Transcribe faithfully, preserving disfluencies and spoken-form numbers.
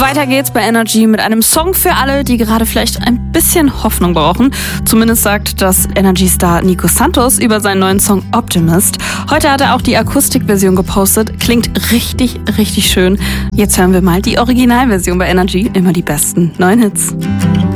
Weiter geht's bei Energy mit einem Song für alle, die gerade vielleicht ein bisschen Hoffnung brauchen. Zumindest sagt das Energy-Star Nico Santos über seinen neuen Song Optimist. Heute hat er auch die Akustikversion gepostet. Klingt richtig, richtig schön. Jetzt hören wir mal die Originalversion bei Energy. Immer die besten neuen Hits.